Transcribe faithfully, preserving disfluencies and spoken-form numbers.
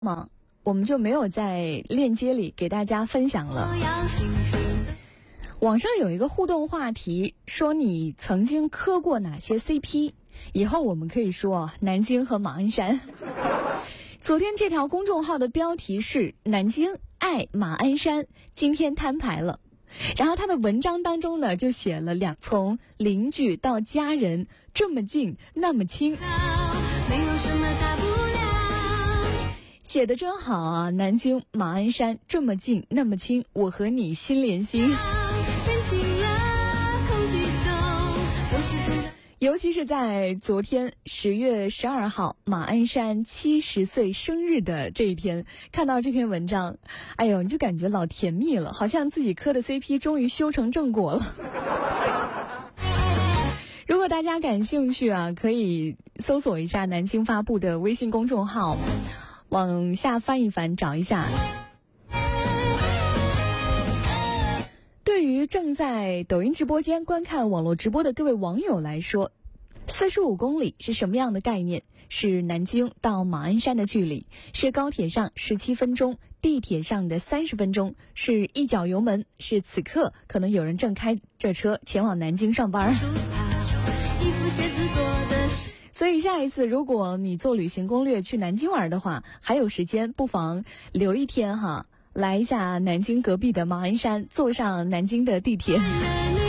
嘛，我们就没有在链接里给大家分享了。网上有一个互动话题，说你曾经磕过哪些 C P， 以后我们可以说南京和马鞍山。昨天这条公众号的标题是南京爱马鞍山，今天摊牌了。然后他的文章当中呢，就写了两从邻居到家人，这么近那么亲，写得真好啊！南京马鞍山这么近那么亲，我和你心连心。尤其是在昨天十月十二号马鞍山七十岁生日的这一天，看到这篇文章，哎呦，你就感觉老甜蜜了，好像自己磕的 C P 终于修成正果了。如果大家感兴趣啊，可以搜索一下南京发布的微信公众号，往下翻一翻找一下。对于正在抖音直播间观看网络直播的各位网友来说，四十五公里是什么样的概念？是南京到马鞍山的距离，是高铁上十七分钟，地铁上的三十分钟，是一脚油门，是此刻可能有人正开着车前往南京上班。所以下一次如果你做旅行攻略去南京玩的话，还有时间不妨留一天哈，来一下南京隔壁的马鞍山，坐上南京的地铁。